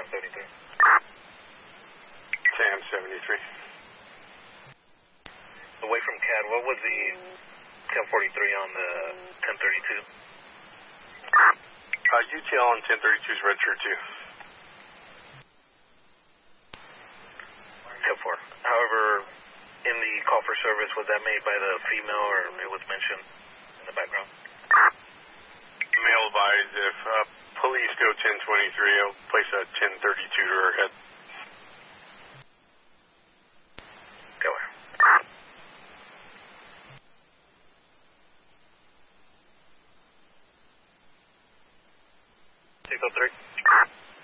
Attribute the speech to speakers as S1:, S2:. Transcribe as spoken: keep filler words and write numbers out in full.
S1: ten seventy-three.
S2: ten seventy-three.
S1: Away from C A D, what was the ten forty-three on the ten thirty-two?
S2: Uh, U T L on ten thirty-two is registered too.
S1: ten four. However, in the call for service, was that made by the female or it was mentioned in the background?
S2: Male advised if uh, police go ten twenty-three, I'll place a ten thirty-two to her head.
S1: Go ahead. six oh three.